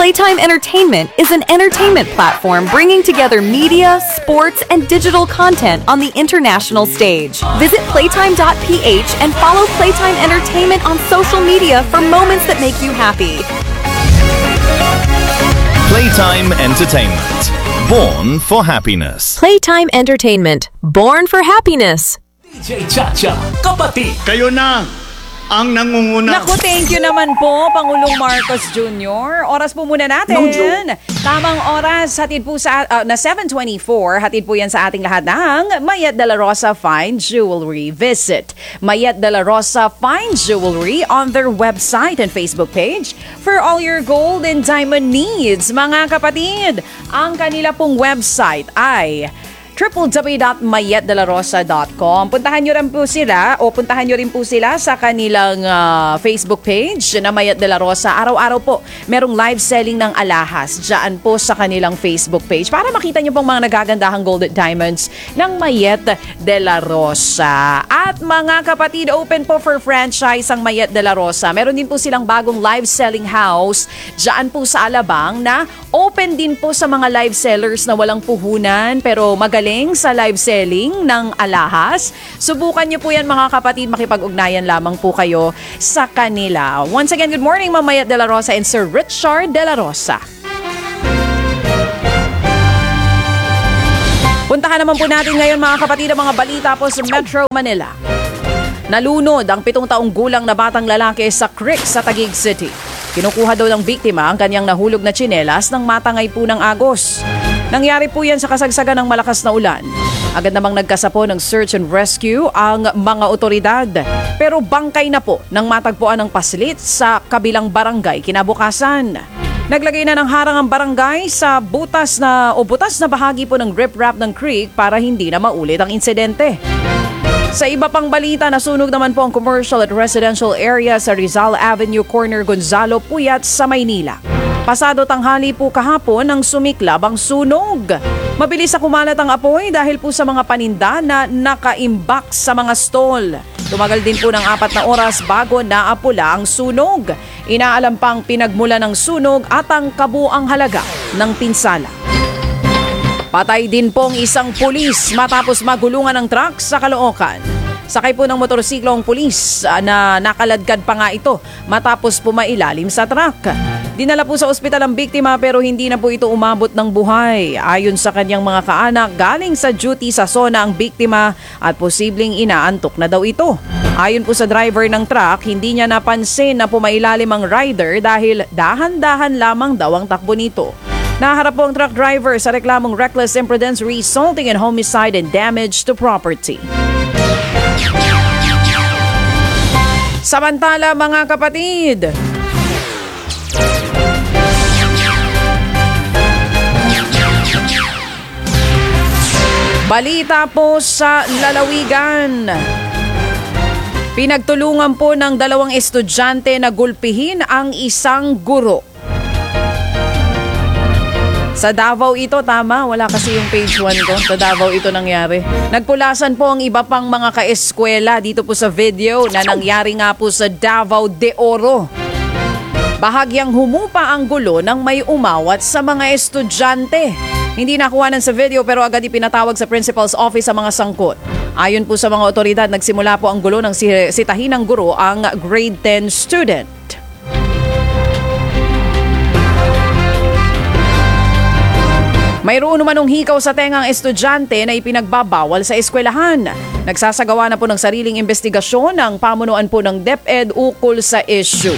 Playtime Entertainment is an entertainment platform bringing together media, sports, and digital content on the international stage. Visit playtime.ph and follow Playtime Entertainment on social media for moments that make you happy. Playtime Entertainment. Born for happiness. Playtime Entertainment. Born for happiness. DJ Chacha, kapatid. Kayo na ang nangunguna. Naku, thank you naman po, Pangulong Marcos Jr. Oras po muna natin. Tamang oras, hatid po sa na 7:24. Hatid po yan sa ating lahat ng Mayet de la Rosa Fine Jewelry. Visit Mayet de la Rosa Fine Jewelry on their website and Facebook page for all your gold and diamond needs. Mga kapatid, ang kanila pong website ay www.mayetdelarosa.com. Puntahan nyo rin po sila sa kanilang Facebook page na Mayet de la Rosa. Araw-araw po, merong live selling ng alahas dyan po sa kanilang Facebook page para makita nyo pong mga nagagandahang gold at diamonds ng Mayet de la Rosa. At mga kapatid, open po for franchise ang Mayet de la Rosa. Meron din po silang bagong live selling house dyan po sa Alabang na open din po sa mga live sellers na walang puhunan pero magaling sa live selling ng alahas. Subukan niyo po yan mga kapatid, makipag-ugnayan lamang po kayo sa kanila. Once again, good morning Ma'am Mayet de la Rosa and Sir Richard de la Rosa. Puntahan naman po natin ngayon mga kapatid ang mga balita po sa Metro Manila. Nalunod ang 7 taong gulang na batang lalaki sa creek sa Taguig City. Kinukuha daw ng biktima ang kanyang nahulog na tsinelas nang matangay po ng agos. Nangyari po yan sa kasagsagan ng malakas na ulan. Agad namang nagkasapo ng search and rescue ang mga otoridad. Pero bangkay na po nang matagpuan ng paslit sa kabilang barangay kinabukasan. Naglagay na ng harang ang barangay sa butas na bahagi po ng riprap ng creek para hindi na maulit ang insidente. Sa iba pang balita, nasunog naman po ang commercial at residential area sa Rizal Avenue Corner Gonzalo Puyat sa Maynila. Pasado tanghali po kahapon nang sumiklab ang sunog. Mabilis na kumalat ang apoy dahil po sa mga paninda na nakaimbak sa mga stall. Tumagal din po ng 4 na oras bago naapula ang sunog. Inaalam pang pinagmula ng sunog at ang kabuang halaga ng pinsala. Patay din pong isang pulis matapos magulungan ng truck sa Caloocan. Sakay po ng motorsiklo ang pulis na nakaladkad pa nga ito matapos pumailalim sa truck. Dinala po sa ospital ang biktima pero hindi na po ito umabot ng buhay. Ayon sa kanyang mga kaanak, galing sa duty sa SONA ang biktima at posibleng inaantok na daw ito. Ayon po sa driver ng truck, hindi niya napansin na pumailalim ang rider dahil dahan-dahan lamang daw ang takbo nito. Naharap po ang truck driver sa reklamong reckless imprudence resulting in homicide and damage to property. Samantala mga kapatid, balita po sa lalawigan. Pinagtulungan po ng 2 estudyante na gulpihin ang isang guro. Sa Davao ito, tama, wala kasi yung page 1 ko. Sa Davao ito nangyari. Nagpulasan po ang iba pang mga kaeskwela dito po sa video na nangyari nga po sa Davao de Oro. Bahagyang humupa ang gulo nang may umawat sa mga estudyante. Hindi nakuhanan sa video pero agad ipinatawag sa principal's office ang mga sangkot. Ayon po sa mga otoridad, nagsimula po ang gulo nang sitahin ng guro ang grade 10 student. Mayroon naman hikaw sa tengang estudyante na ipinagbabawal sa eskwelahan. Nagsasagawa na po ng sariling investigasyon ng pamunuan po ng DepEd ukol sa issue.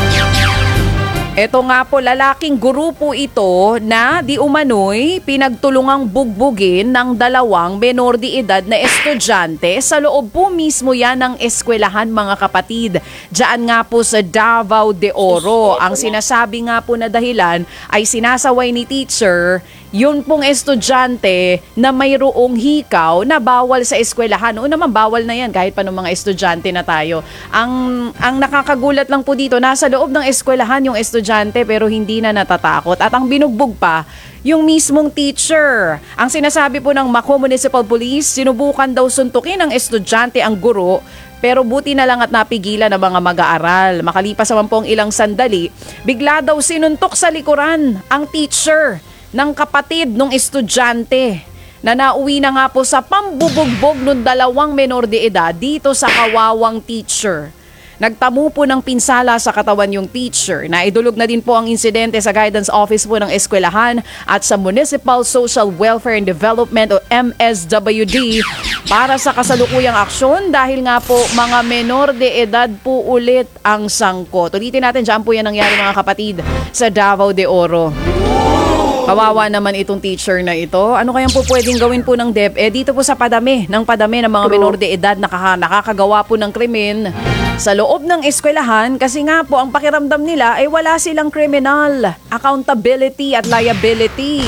Ito nga po, lalaking guro po ito na di umano'y pinagtulungang bugbugin ng 2 menor de edad na estudyante sa loob po mismo yan ng eskwelahan mga kapatid. Diyan nga po sa Davao de Oro. Ang sinasabi nga po na dahilan ay sinasaway ni teacher yun pong estudyante na mayroong hikaw na bawal sa eskwelahan. O naman bawal na yan kahit pa ng mga estudyante na tayo. Ang nakakagulat lang po dito, nasa loob ng eskwelahan yung estudyante pero hindi na natatakot. At ang binugbog pa, yung mismong teacher. Ang sinasabi po ng Maco Municipal Police, sinubukan daw suntukin ng estudyante ang guro Pero buti na lang at napigilan ng mga mag-aaral. Makalipas naman po ang ilang sandali, bigla daw sinuntok sa likuran ang teacher ng kapatid ng estudyante na nauwi na nga po sa pambubugbog ng 2 menor de edad dito sa kawawang teacher. Nagtamo po ng pinsala sa katawan yung teacher. Naidulog na din po ang insidente sa guidance office po ng eskwelahan at sa Municipal Social Welfare and Development o MSWD para sa kasalukuyang aksyon dahil nga po mga menor de edad po ulit ang sangkot. Ulitin natin, dyan po yan nangyari mga kapatid sa Davao de Oro. Kawawa naman itong teacher na ito. Ano kayang po pwedeng gawin po ng DepEd dito po sa padami ng mga menor de edad na nakakagawa po ng krimen sa loob ng eskwelahan kasi nga po ang pakiramdam nila ay wala silang criminal accountability at liability.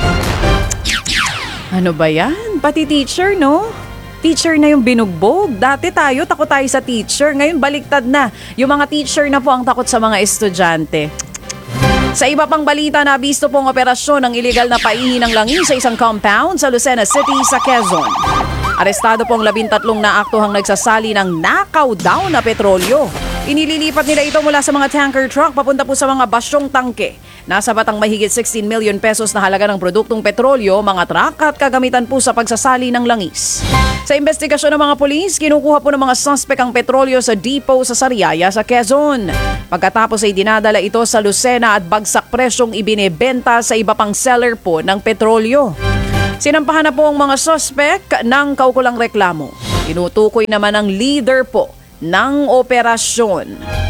Ano ba yan? Pati teacher, no? Teacher na yung binugbog. Dati takot tayo sa teacher. Ngayon baliktad na. Yung mga teacher na po ang takot sa mga estudyante. Sa iba pang balita, nabisto pong operasyon ng iligal na paihi ng langis sa isang compound sa Lucena City sa Quezon. Arestado pong 13 na aktuhang nagsasali ng nakaw daw na petrolyo. Inililipat nila ito mula sa mga tanker truck papunta po sa mga basyong tangke. Nasa batang mahigit 16 million pesos na halaga ng produktong petrolyo, mga truck at kagamitan po sa pagsasali ng langis. Sa investigasyon ng mga pulis, kinukuha po ng mga suspect ang petrolyo sa depot sa Sariaya sa Quezon. Pagkatapos ay dinadala ito sa Lucena at bagsak presyong ibinebenta sa iba pang seller po ng petrolyo. Sinampahan na po ang mga suspect ng kaukulang reklamo. Tinutukoy naman ang leader po ng operasyon.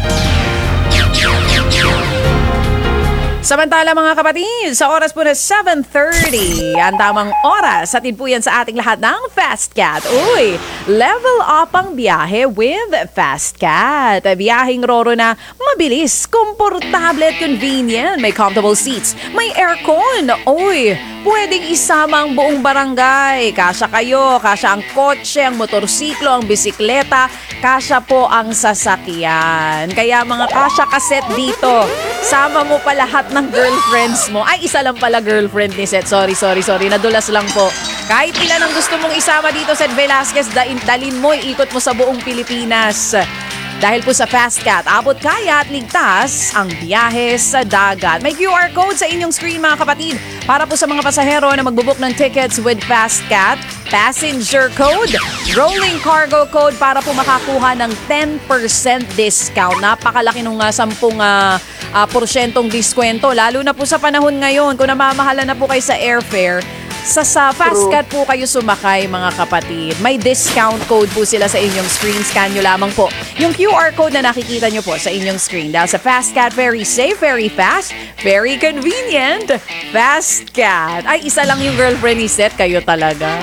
Samantala mga kapatid, sa oras po na 7:30, ang tamang oras, atid po yan sa ating lahat ng Fast Cat. Uy, level up ang biyahe with Fast Cat. Biyaheng roro na mabilis, komportable at convenient. May comfortable seats, may aircon. Uy, pwedeng isama ang buong barangay. Kasya kayo, kasya ang kotse, ang motorsiklo, ang bisikleta, kasya po ang sasakyan. Kaya mga kasya kaset dito, sama mo pa lahat ng girlfriends mo. Ay, isa lang pala girlfriend ni Seth. Sorry. Nadulas lang po. Kahit ilan ang gusto mong isama dito, Seth Velasquez, dalin mo, ikot mo sa buong Pilipinas. Dahil po sa Fast Cat, abot kaya at ligtas ang biyahe sa dagat. May QR code sa inyong screen mga kapatid para po sa mga pasahero na magbubook ng tickets with Fast Cat. Passenger code, rolling cargo code para po makakuha ng 10% discount. Napakalaki nung 10% porsyentong diskwento. Lalo na po sa panahon ngayon kung namamahala na po kayo sa airfare. Sa Fast Cat po kayo sumakay mga kapatid. May discount code po sila sa inyong screen. Scan nyo lamang po yung QR code na nakikita nyo po sa inyong screen. Dahil sa Fast Cat, very safe, very fast, very convenient. Fast Cat. Ay, isa lang yung girlfriend ni Seth. Kayo talaga.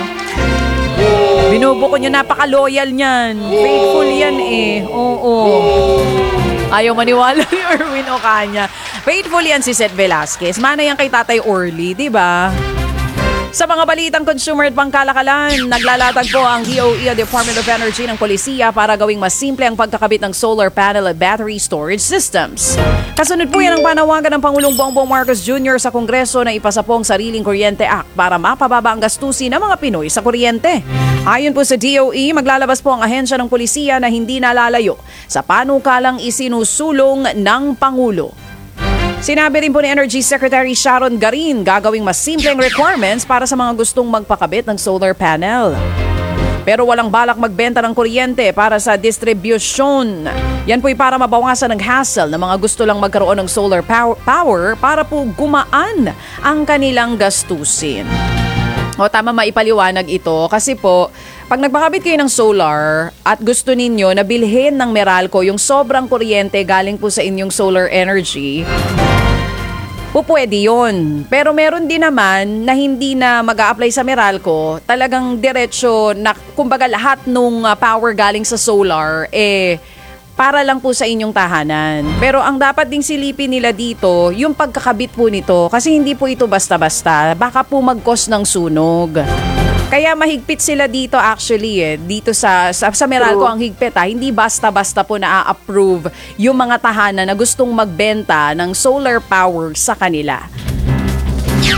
Binubuko nyo, napaka-loyal niyan. Faithful yan eh. Oo. Ayaw maniwala ni Erwin Ocana. Faithful yan si Seth Velasquez. Mana yan kay Tatay Orly, di ba? Sa mga balitang consumer at pangkalakalan, naglalatag po ang DOE o Department of Energy ng Polisiya para gawing mas simple ang pagkakabit ng solar panel at battery storage systems. Kasunod po yan ang panawagan ng Pangulong Bongbong Marcos Jr. sa Kongreso na ipasa po ang Sariling Kuryente Act para mapababa ang gastusin ng mga Pinoy sa kuryente. Ayon po sa DOE, maglalabas po ang ahensya ng Polisiya na hindi nalalayo sa panukalang isinusulong ng Pangulo. Sinabi rin po ni Energy Secretary Sharon Garin gagawing mas simpleng requirements para sa mga gustong magpakabit ng solar panel. Pero walang balak magbenta ng kuryente para sa distribution. Yan po'y para mabawasan ng hassle ng mga gusto lang magkaroon ng solar power para po gumaan ang kanilang gastusin. O tama, maipaliwanag ito kasi po pag nagpakabit kayo ng solar at gusto ninyo na bilhin ng Meralco yung sobrang kuryente galing po sa inyong solar energy, pwede yun. Pero meron din naman na hindi na mag-a-apply sa Meralco, talagang diretso na kumbaga lahat nung power galing sa solar para lang po sa inyong tahanan. Pero ang dapat ding silipin nila dito, yung pagkakabit po nito kasi hindi po ito basta-basta. Baka po mag-cause ng sunog. Kaya mahigpit sila dito actually dito sa Meralco ang higpit hindi basta-basta po na-approve yung mga tahanan na gustong magbenta ng solar power sa kanila.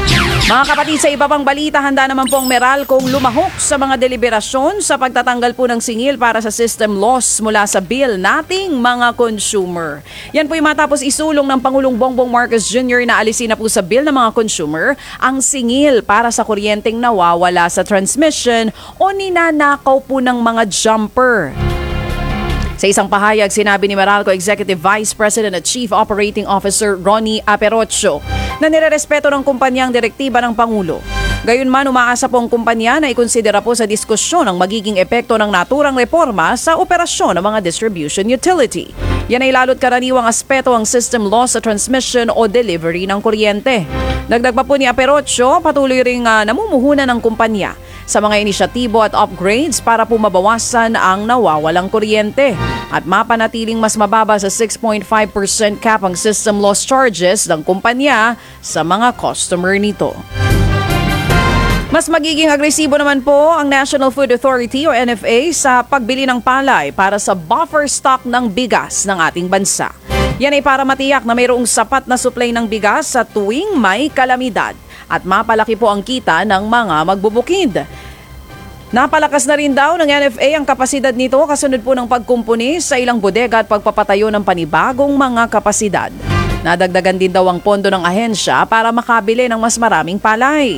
Mga kapatid, sa iba pang balita, handa naman po ang Meralcong lumahok sa mga deliberasyon sa pagtatanggal po ng singil para sa system loss mula sa bill nating mga consumer. Yan po yung matapos isulong ng Pangulong Bongbong Marcos Jr. na alisin na po sa bill ng mga consumer ang singil para sa kuryenteng nawawala sa transmission o ninanakaw po ng mga jumper. Sa isang pahayag, sinabi ni Meralco Executive Vice President at Chief Operating Officer Ronnie Aperocho na nirerespeto ng kumpanya ang direktiba ng Pangulo. Gayunman, umaasa po ang kumpanya na ikonsidera po sa diskusyon ang magiging epekto ng naturang reforma sa operasyon ng mga distribution utility. Yan ay lalo't karaniwang aspeto ang system loss sa transmission o delivery ng kuryente. Dagdag pa po ni Aperocho, patuloy ring namumuhunan ng kumpanya sa mga inisyatibo at upgrades para po mabawasan ang nawawalang kuryente at mapanatiling mas mababa sa 6.5% cap ang system loss charges ng kumpanya sa mga customer nito. Mas magiging agresibo naman po ang National Food Authority o NFA sa pagbili ng palay para sa buffer stock ng bigas ng ating bansa. Yan ay para matiyak na mayroong sapat na supply ng bigas sa tuwing may kalamidad at mapalaki po ang kita ng mga magbubukid. Napalakas na rin daw ng NFA ang kapasidad nito kasunod po ng pagkumpuni sa ilang bodega at pagpapatayo ng panibagong mga kapasidad. Nadagdagan din daw ang pondo ng ahensya para makabili ng mas maraming palay.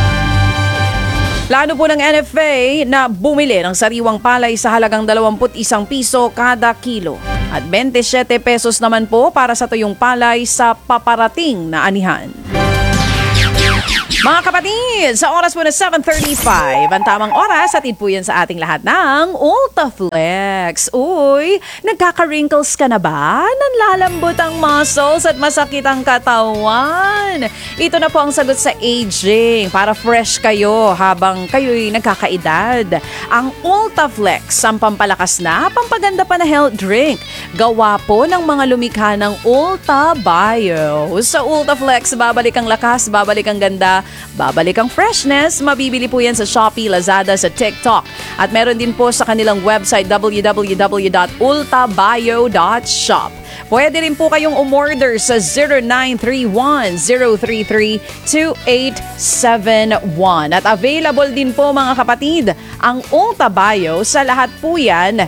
Plano po ng NFA na bumili ng sariwang palay sa halagang 21 piso kada kilo at 27 pesos naman po para sa tuyong palay sa paparating na anihan. Mga kapatid, sa oras po na 7:35, ang tamang oras, atid po yan sa ating lahat ng Ultaflex. Uy, nagkaka-wrinkles ka na ba? Nanlalambot ang muscles at masakit ang katawan. Ito na po ang sagot sa aging para fresh kayo habang kayo'y nagkakaedad. Ang Ultaflex, ang pampalakas na, pampaganda pa na health drink. Gawa po ng mga lumikha ng Ulta Bio. Sa Ultaflex, babalik ang lakas, babalik ang ganda, babalik ang freshness. Mabibili po yan sa Shopee, Lazada, sa TikTok. At meron din po sa kanilang website www.ultabio.shop. Pwede rin po kayong umorder sa 0931-033-2871. At available din po mga kapatid ang Ulta Bio sa lahat po yan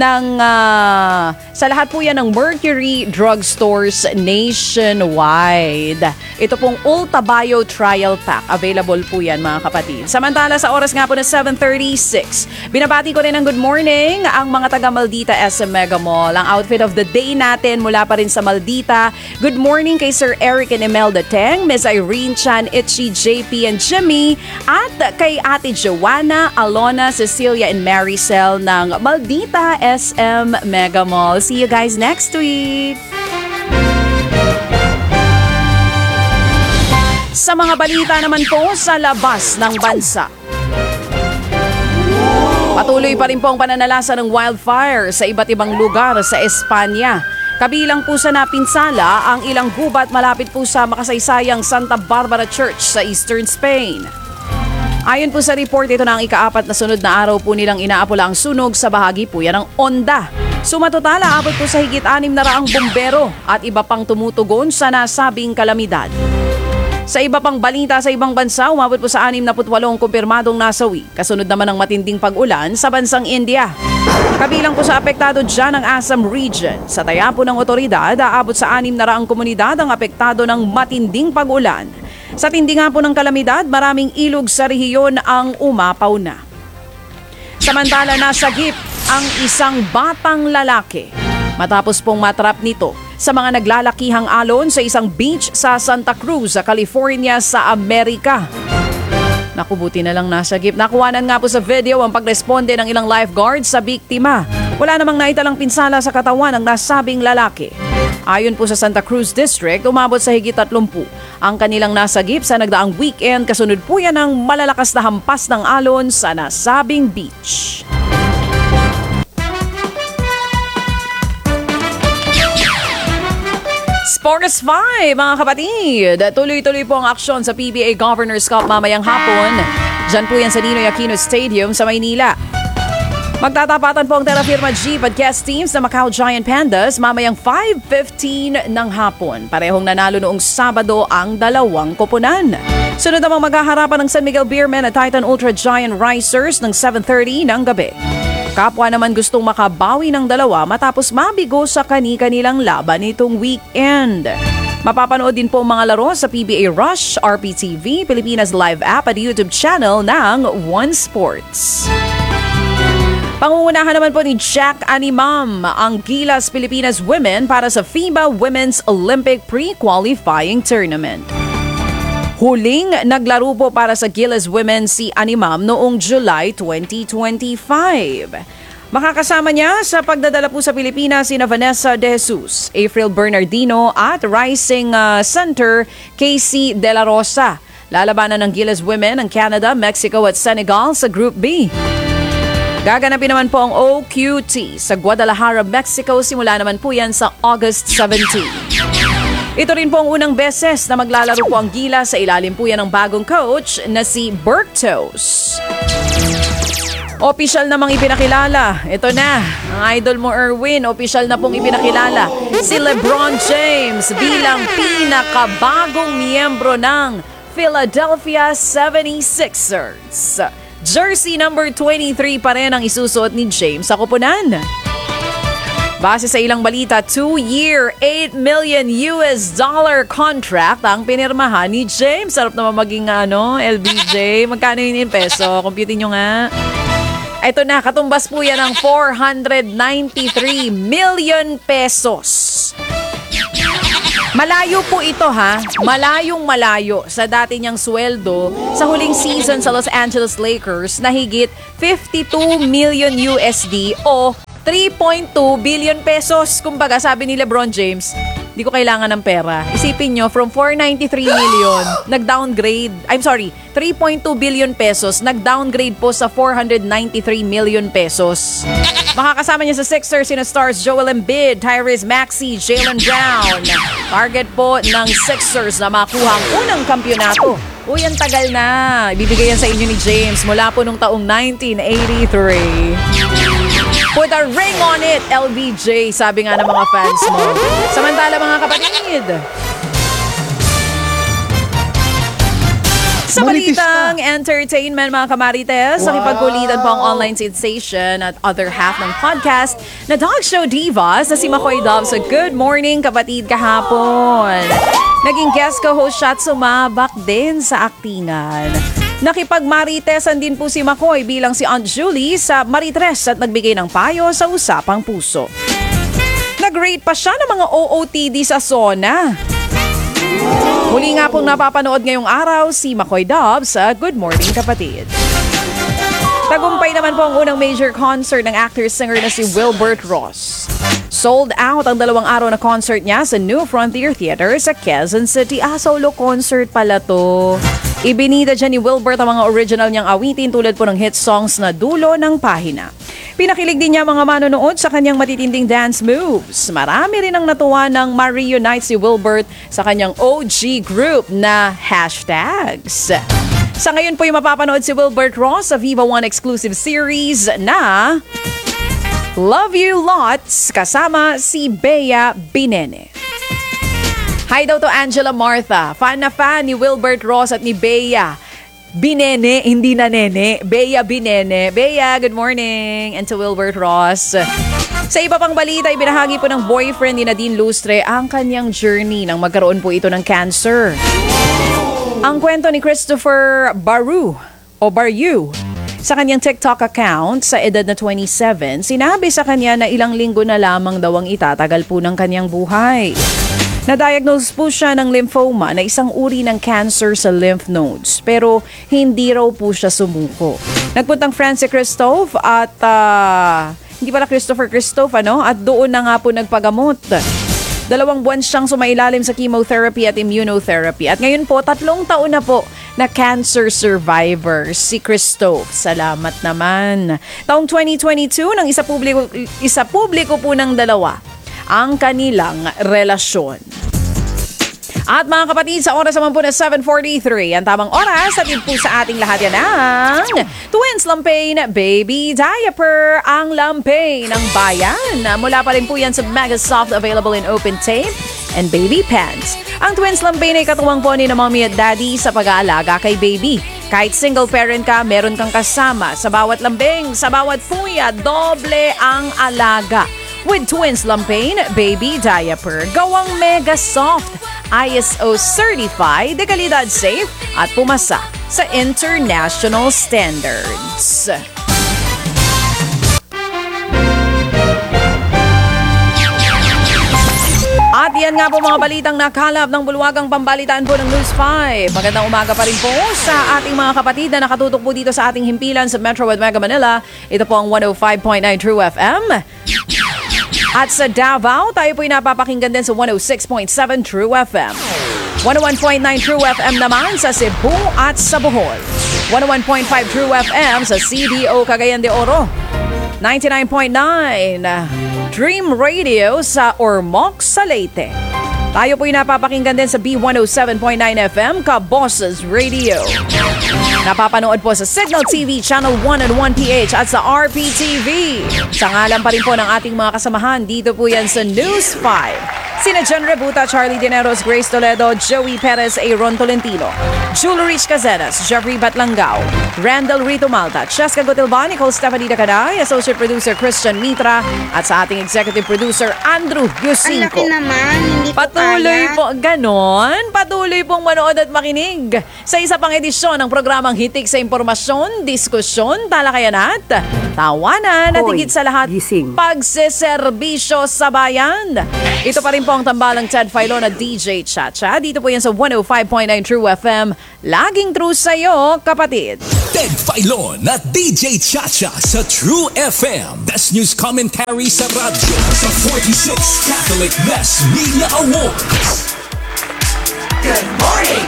ng Mercury Drugstores nationwide. Ito pong Ulta Bio Trial Pack. Available po yan mga kapatid. Samantala sa oras nga po na 7:36, binabati ko rin ng good morning ang mga taga Maldita SM Mega Mall. Ang outfit of the day natin mula pa rin sa Maldita. Good morning kay Sir Eric and Imelda Teng, Ms. Irene Chan, Itchy, JP and Jimmy, at kay Ate Joanna, Alona, Cecilia and Maricel ng Maldita SM Mega Mall. See you guys next week! Sa mga balita naman po sa labas ng bansa. Patuloy pa rin po ang pananalasa ng wildfire sa iba't ibang lugar sa Espanya. Kabilang po sa napinsala ang ilang gubat malapit po sa makasaysayang Santa Barbara Church sa Eastern Spain. Ayon po sa report, ito na ang ika-4 na sunod na araw po nilang inaapula ang sunog sa bahagi po yan ng Onda. Sumatotala, abot po sa higit 600 bombero at iba pang tumutugon sa nasabing kalamidad. Sa iba pang balita sa ibang bansa, umabot po sa 68 kumpirmadong nasawi. Kasunod naman ng matinding pag-ulan sa bansang India. Kabilang po sa apektado dyan ang Assam region. Sa taya po ng otoridad, aabot sa 600 komunidad ang apektado ng matinding pag-ulan. Sa tindi nga po ng kalamidad, maraming ilog sa rehiyon ang umapaw na. Samantala, nasagip ang isang batang lalaki matapos pong matrap nito sa mga naglalakihang alon sa isang beach sa Santa Cruz, sa California, sa Amerika. Naku, buti na lang nasagip. Nakuhanan nga po sa video ang pagresponde ng ilang lifeguards sa biktima. Wala namang naitalang pinsala sa katawan ng nasabing lalaki. Ayon po sa Santa Cruz District, umabot sa higit 30 ang kanilang nasagip sa nagdaang weekend. Kasunod po yan ng malalakas na hampas ng alon sa nasabing beach. Sports 5, mga kapatid. Tuloy-tuloy po ang aksyon sa PBA Governor's Cup mamayang hapon. Diyan po yan sa Ninoy Aquino Stadium sa Maynila. Magtatapatan po ang Terra Firma Jeep at guest teams na Macau Giant Pandas mamayang 5:15 ng hapon. Parehong nanalo noong Sabado ang dalawang koponan. Sunod namang maghaharapan ng San Miguel Beermen at Titan Ultra Giant Risers ng 7:30 ng gabi. Kapwa naman gustong makabawi ng dalawa matapos mabigo sa kani-kanilang laban nitong weekend. Mapapanood din po ang mga laro sa PBA Rush, RPTV, Pilipinas Live App at YouTube channel ng One Sports. Pangungunahan naman po ni Jack Animam ang Gilas Pilipinas Women para sa FIBA Women's Olympic Pre-Qualifying Tournament. Huling naglaro po para sa Gilas Women si Animam noong July 2025. Makakasama niya sa pagdadala po sa Pilipinas sina Vanessa De Jesus, April Bernardino at Rising Center Casey De La Rosa. Lalabanan ng Gilas Women ang Canada, Mexico at Senegal sa Group B. Gaganapin naman po ang OQT sa Guadalajara, Mexico. Simula naman po yan sa August 17. Ito rin po ang unang beses na maglalaro po ang Gilas. Sa ilalim po yan ng bagong coach na si Berktos. Opisyal namang ipinakilala. Ito na, ang idol mo Erwin, opisyal na pong ipinakilala si LeBron James bilang pinakabagong miyembro ng Philadelphia 76ers. Jersey number 23 pa rin ang isusuot ni James sa koponan. Base sa ilang balita, 2-year, $8 million contract ang pinirmahan ni James. Sarap naman maging LBJ. Magkano yun in peso? Computin nyo nga. Ito na, katumbas po yan ng 493 million pesos. Malayo po ito ha, malayo sa dati niyang sweldo sa huling season sa Los Angeles Lakers na higit 52 million USD o 3.2 billion pesos. Kumbaga sabi ni LeBron James, di ko kailangan ng pera. Isipin nyo, from 493 million, 3.2 billion pesos, nag-downgrade po sa 493 million pesos. Makakasama niya sa Sixers sina stars Joel Embiid, Tyrese Maxey, Jaylen Brown. Target po ng Sixers na makuha ang unang kampyonato. Uy, ang tagal na. Ibibigay yan sa inyo ni James mula po nung taong 1983. Put a ring on it, LBJ, sabi nga ng mga fans mo. Samantala mga kapatid, sa balitang entertainment mga kamarites, nakipagkulitan po ang online sensation at other half ng podcast na talk show divas na si Makoy Dove sa Good Morning Kapatid kahapon. Naging guest co-host siya at sumabak din sa aktingan. Nakipagmaritesan din po si Makoy bilang si Aunt Julie sa Maritres at nagbigay ng payo sa usapang puso. Nag-rate pa siya ng mga OOTD sa SONA. Muli nga pong napapanood ngayong araw si Makoy Dove sa Good Morning Kapatid. Tagumpay naman po ang unang major concert ng actor-singer na si Wilbert Ross. Sold out ang 2 araw na concert niya sa New Frontier Theater sa Quezon City. Solo concert pala to. Ibinida dyan ni Wilbert ang mga original niyang awitin tulad po ng hit songs na Dulo ng Pahina. Pinakilig din niya mga manonood sa kanyang matitinding dance moves. Marami rin ang natuwa ng ma-reunite si Wilbert sa kanyang OG group na Hashtags. Sa ngayon po yung mapapanood si Wilbert Ross sa Viva One exclusive series na Love You Lots kasama si Bea Binene. Hi daw to Angela Martha. Fan na fan ni Wilbert Ross at ni Bea Binene, hindi na nene. Bea Binene. Bea, good morning. And to Wilbert Ross. Sa iba pang balita, ibinahagi po ng boyfriend ni Nadine Lustre ang kanyang journey nang magkaroon po ito ng cancer. Ang kwento ni Christopher Baru sa kanyang TikTok account sa edad na 27, sinabi sa kanya na ilang linggo na lamang daw ang itatagal po ng kanyang buhay. Na-diagnose po siya ng lymphoma na isang uri ng cancer sa lymph nodes pero hindi raw po siya sumuko. Nagpuntang France si Christophe at hindi pala Christopher at doon na nga po nagpagamot. 2 buwan siyang sumailalim sa chemotherapy at immunotherapy at ngayon po 3 taon na po na cancer survivor si Christophe. Salamat naman. Taong 2022 nang isa publiko po ng dalawa ang kanilang relasyon. At mga kapatid, sa oras naman po na 7:43, ang tamang oras at po sa ating lahat yan ang Twins Lampain Baby Diaper, ang lampay ng bayan. Mula pa rin po yan sa Mega Soft, available in open tape and baby pants. Ang Twins Lampain ay katuwang po ni na mommy at daddy sa pag-aalaga kay baby. Kahit single parent ka, meron kang kasama sa bawat lambing, sa bawat puya, doble ang alaga. With Twins Lampain Baby Diaper, gawang mega soft, ISO certified, dekalidad safe at pumasa sa international standards. At yan nga po mga balitang nakalap ng bulwagang pambalitaan po ng News 5. Magandang umaga pa rin po sa ating mga kapatid na nakatutok po dito sa ating himpilan sa Metro at Mega Manila. Ito po ang 105.9 True FM. At sa Davao, tayo po'y napapakinggan din sa 106.7 True FM. 101.9 True FM naman sa Cebu at sa Bohol. 101.5 True FM sa CDO Cagayan de Oro. 99.9 Dream Radio sa Ormoc, sa Leyte. Tayo po'y napapakinggan din sa B107.9 FM Kaboses Radio. Napapanood po sa Signal TV Channel 1 and 1PH at sa RPTV. Sa ngalan pa rin po ng ating mga kasamahan, dito po yan sa News 5. Sina Jen Rebuta, Charlie Dineros, Grace Toledo, Joey Perez, Aaron Tolentino, Julie Rich Cazenas, Jeffrey Batlangao, Randall Rito Malta, Cheska Gotilba, Nicole Stephanie Dacaday, Associate Producer Christian Mitra, at sa ating Executive Producer Andrew Yusinko. Ang laki naman, hindi ko Patuloy kaya. po, ganon. Patuloy pong manood at makinig sa isa pang edisyon ng programang Hitik sa Impormasyon, Diskusyon, Talakayan at Tawanan at higit sa lahat, pagseserbisyo sa bayan. Ito pa rin po ang tambalang Ted Filon at DJ Chacha. Dito po yan sa 105.9 True FM. Laging true sa'yo, kapatid. Ted Filon at DJ Chacha sa True FM. Best News Commentary sa radyo sa 46th Catholic Mass Media Awards. Good morning!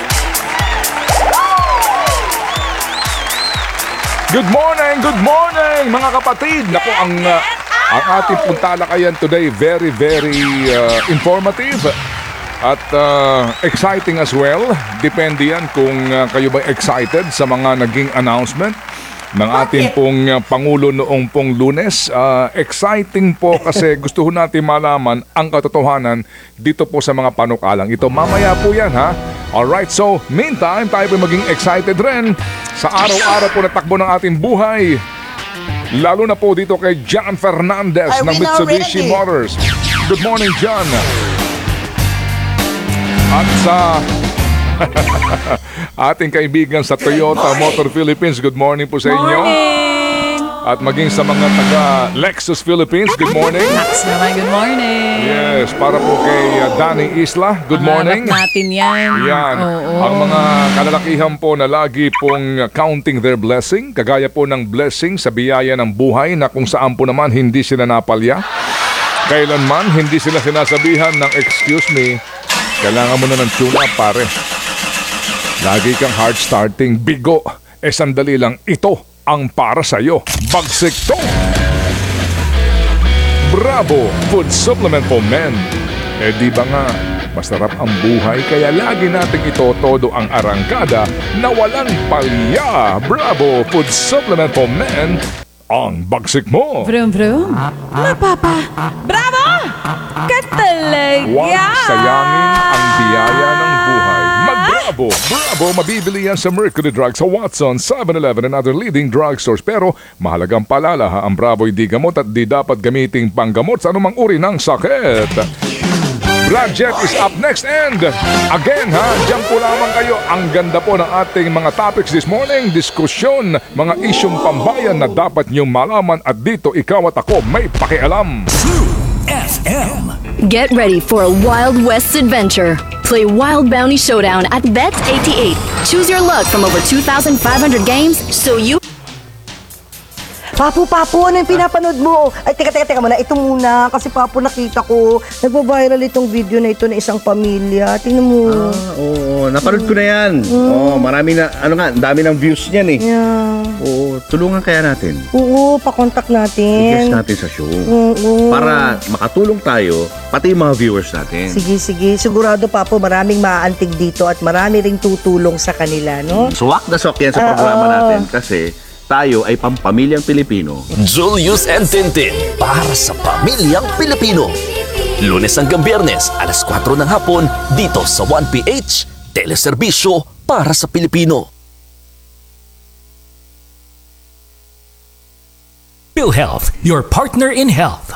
Good morning mga kapatid. Naku, ang ating puntalakayan today very informative at exciting as well. Depende yan kung kayo ba excited sa mga naging announcement ng ating pong Pangulo noong pong Lunes. Exciting po kasi gusto natin malaman ang katotohanan dito po sa mga panukalang ito. Mamaya po yan, ha? Alright, so meantime, tayo po maging excited rin sa araw-araw po na takbo ng ating buhay. Lalo na po dito kay John Fernandez ng Mitsubishi Motors. Good morning, John. At sa ating kaibigan sa Toyota Motor Philippines, good morning po sa inyo. At maging sa mga taga Lexus Philippines, good morning. Max naman, good morning. Yes, para po kay Danny Isla, good morning. Hanap natin yan. Yan. Ang mga kalalakihan po na lagi pong counting their blessing, kagaya po ng blessing sa biyaya ng buhay na kung saan po naman hindi sila napalya. Kailanman hindi sila sinasabihan ng excuse me, kailangan mo na ng tune-up pare. Lagi kang hard starting, bigo. Sandali lang, ito ang para sa'yo. Bagsik to! Bravo! Food supplement for men. Di ba nga, masarap ang buhay kaya lagi nating itotodo ang arangkada na walang palya. Bravo! Food supplement for men. Ang bagsik mo. Vroom, vroom. Mapapa. Bravo! Katalaga! Huwag sayangin ang biyaya ng buhay. Mag-Bravo! Bravo! Mabibili yan sa Mercury Drugs, sa Watson, 7-Eleven and other leading drugstores. Pero mahalagang paalala ha, ang Bravo hindi gamot at di dapat gamiting panggamot sa anumang uri ng sakit. Brad Jet is up next and again ha, dyan po lamang kayo. Ang ganda po ng ating mga topics this morning. Diskusyon, mga isyong pambayan na dapat niyong malaman at dito ikaw at ako may pakialam. True FM. Get ready for a Wild West adventure. Play Wild Bounty Showdown at Bet88. Choose your luck from over 2,500 games so you Papo, ano yung pinapanood mo? Ay, teka muna. Ito muna. Kasi Papo, nakita ko. Nagpa-viral itong video na ito na isang pamilya. Tingnan mo. Oo, napanood ko na yan. Marami na, ang dami ng views niyan eh. Yeah. Oo, tulungan kaya natin. Oo, pakontak natin. I-guest natin sa show. Oo. Para makatulong tayo, pati yung mga viewers natin. Sige. Sigurado, Papo, maraming maaantig dito at marami ring tutulong sa kanila, no? Swak na swak yan sa programa natin kasi tayo ay pampamilyang Pilipino. Julius and Tintin para sa pamilyang Pilipino. Lunes hanggang Biyernes, alas 4 ng hapon, dito sa 1PH, teleserbisyo para sa Pilipino. PhilHealth, your partner in health.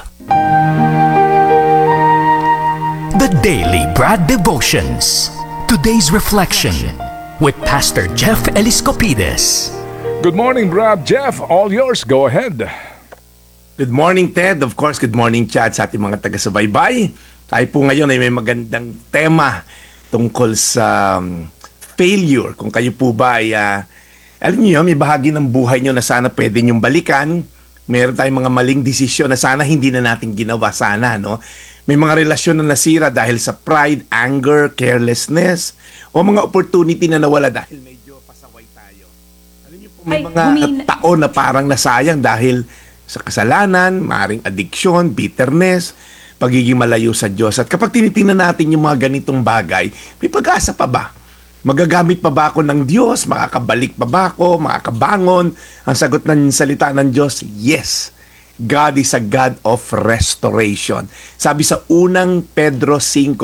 The Daily Brad Devotions. Today's reflection with Pastor Jeff Eliscopides. Good morning, Brad Jeff. All yours. Go ahead. Good morning, Ted. Of course, good morning, Chad, sa ating mga taga-subaybay. Tayo po ngayon ay may magandang tema tungkol sa failure. Kung kayo po ba ay, alam niyo, may bahagi ng buhay niyo na sana pwede niyong balikan. Meron tayong mga maling desisyon na sana hindi na natin ginawa sana, no? May mga relasyon na nasira dahil sa pride, anger, carelessness, o mga opportunity na nawala dahil medyo pasaway tayo. Alam niyo po, may mga taon na parang nasayang dahil sa kasalanan, maaaring addiction, bitterness, pagiging malayo sa Diyos. At kapag tinitingnan natin yung mga ganitong bagay, may pag-asa pa ba? Magagamit pa ba ako ng Diyos? Makakabalik pa ba ako? Makakabangon? Ang sagot ng salita ng Diyos, yes. God is a God of restoration. Sabi sa unang Pedro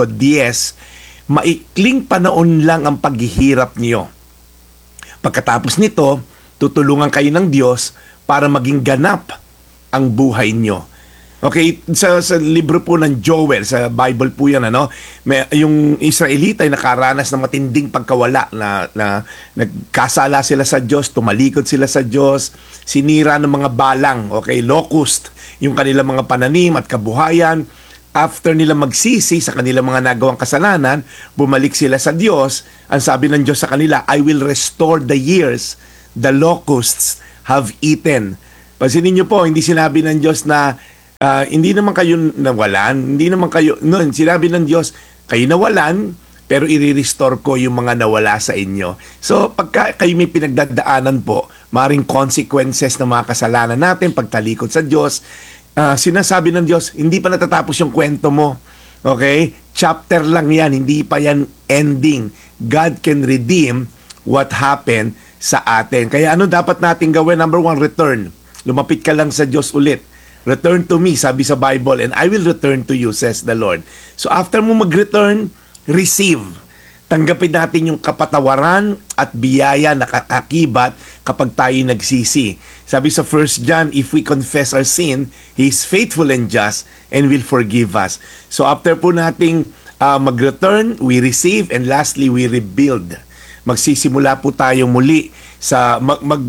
5:10, maikling panahon lang ang paghihirap niyo. Pagkatapos nito, tutulungan kayo ng Diyos para maging ganap ang buhay nyo. Okay, sa libro po ng Joel, sa Bible po yan, yung Israelita ay nakaranas ng matinding pagkawala na nagkasala sila sa Diyos, tumalikod sila sa Diyos, sinira ng mga balang, okay, locust, yung kanilang mga pananim at kabuhayan. After nila magsisi sa kanilang mga nagawang kasalanan, bumalik sila sa Diyos. Ang sabi ng Diyos sa kanila, I will restore the years the locusts have eaten. Pansinin niyo po, hindi sinabi ng Diyos na hindi naman kayo nawalan, sinabi ng Diyos, kayo nawalan, pero i-restore ko yung mga nawala sa inyo. So, pagka kayo may pinagdadaanan po, maring consequences ng mga kasalanan natin, pagtalikod sa Diyos, sinasabi ng Diyos, hindi pa natatapos yung kwento mo. Okay? Chapter lang yan, hindi pa yan ending. God can redeem what happened sa atin. Kaya ano dapat natin gawin? Number 1, return. Lumapit ka lang sa Diyos ulit. Return to me, sabi sa Bible, and I will return to you, says the Lord. So after mo mag-return, receive. Tanggapin natin yung kapatawaran at biyaya na kakakibat kapag tayo nagsisi. Sabi sa 1 John, if we confess our sin, He is faithful and just and will forgive us. So after po nating mag-return, we receive, and lastly, we rebuild. Magsisimula po tayo muli sa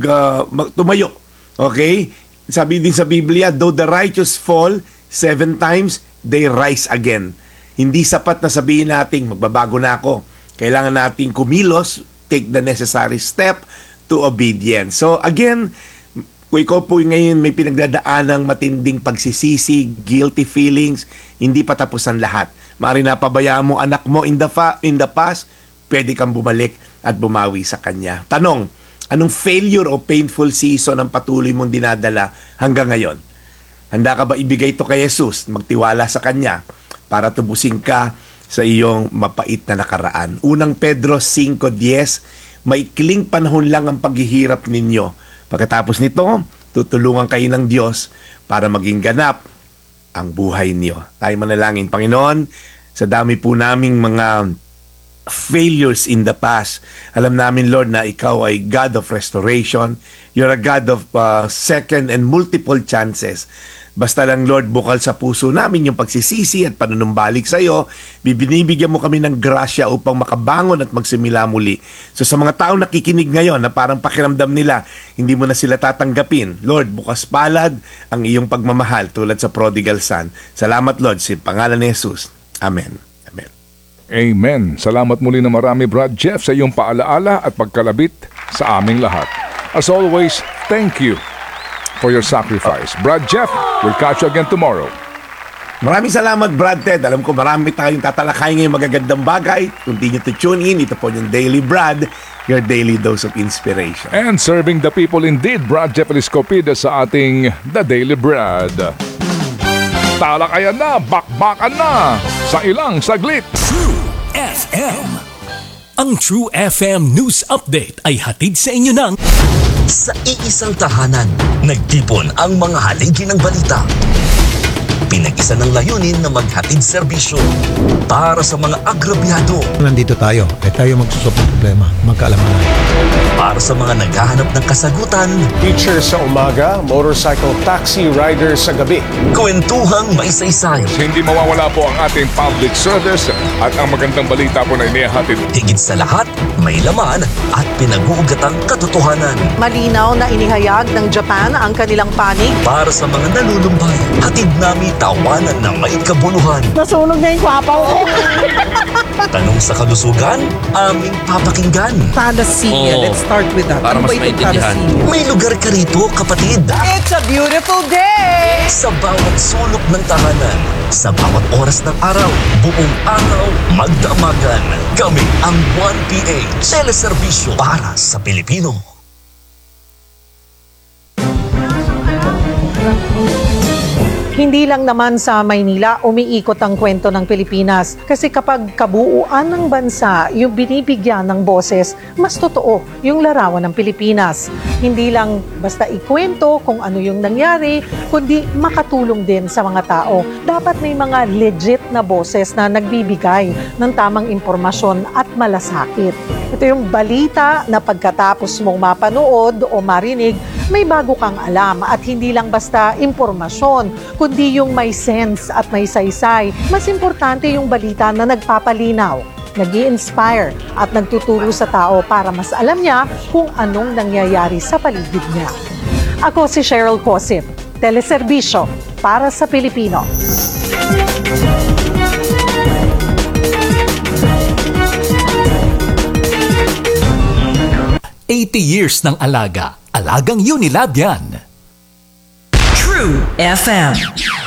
tumayo. Okay? Sabi din sa Biblia, though the righteous fall 7 times, they rise again. Hindi sapat na sabihin natin, magbabago na ako. Kailangan natin kumilos, take the necessary step to obedience. So again, kung ikaw po ngayon may pinagdadaan ng matinding pagsisisi, guilty feelings, hindi pa tapos ang lahat. Maaaring napabayaan mo anak mo in the past, pwede kang bumalik at bumawi sa kanya. Tanong, anong failure o painful season ang patuloy mong dinadala hanggang ngayon? Handa ka ba ibigay ito kay Jesus? Magtiwala sa Kanya para tubusin ka sa iyong mapait na nakaraan. Unang Pedro 5:10, maikling panahon lang ang paghihirap ninyo. Pagkatapos nito, tutulungan kayo ng Diyos para maging ganap ang buhay niyo. Tayo manalangin. Panginoon, sa dami po naming mga failures in the past, alam namin, Lord, na Ikaw ay God of restoration. You're a God of second and multiple chances. Basta lang, Lord, bukal sa puso namin yung pagsisisi at panunumbalik sa iyo. Binibigyan mo kami ng grasya upang makabangon at magsimula muli. So sa mga tao nakikinig ngayon na parang pakiramdam nila, hindi mo na sila tatanggapin, Lord, bukas palad ang iyong pagmamahal tulad sa prodigal son. Salamat, Lord, sa pangalan ni Jesus. Amen. Amen. Salamat muli na marami, Brad Jeff, sa iyong paalaala at pagkalabit sa aming lahat. As always, thank you. for your sacrifice. Brad Jeff, we'll catch you again tomorrow. Maraming salamat, Brad Ted. Alam ko marami tayong tatalakay ngayong magagandang bagay. Continue to tune in. Ito po yung Daily Brad, your daily dose of inspiration. And serving the people indeed, Brad Jeff Eliscopides sa ating The Daily Brad. Talakayan na, bakbakan na sa ilang saglit. True FM. Ang True FM News Update ay hatid sa inyo ng Sa iisang tahanan, nagtipon ang mga haligi ng balita. Pinag-isa ng layunin na maghatid serbisyo para sa mga agrabyado. Nandito tayo, tayo magsusop ng problema, magkaalaman na. Para sa mga naghahanap ng kasagutan. Teacher sa umaga, motorcycle taxi rider sa gabi. Kwentuhang may saysay. Hindi mawawala po ang ating public service at ang magandang balita po na inihatid. Higit sa lahat, may laman at pinag-uugatang katotohanan. Malinaw na inihayag ng Japan ang kanilang panig. Para sa mga nalulumbay, hatid namin tawanan na may kabuluhan. Nasunog na yung kwapaw ko. Tanong sa kalusugan, aming papakinggan. Thalassemia. Let's start with that. Para Ano mas ba itong maintindihan. thalassemia? May lugar ka rito, kapatid. It's a beautiful day! Sa bawat sulok ng tahanan, sa bawat oras ng araw, buong araw, magdamagan. Kami ang 1PH Teleserbisyo para sa Pilipino. Hindi lang naman sa Maynila umiikot ang kwento ng Pilipinas. Kasi kapag kabuuan ng bansa yung binibigyan ng boses, mas totoo yung larawan ng Pilipinas. Hindi lang basta ikwento kung ano yung nangyari, kundi makatulong din sa mga tao. Dapat may mga legit na boses na nagbibigay ng tamang impormasyon at malasakit. Ito yung balita na pagkatapos mong mapanood o marinig, may bago kang alam at hindi lang basta impormasyon, kundi yung may sense at may saysay. Mas importante yung balita na nagpapalinaw, nag-i-inspire at nagtuturo sa tao para mas alam niya kung anong nangyayari sa paligid niya. Ako si Cheryl Cosip, Teleserbisyo para sa Pilipino. Years ng alaga. Alagang Unilab yan. True FM.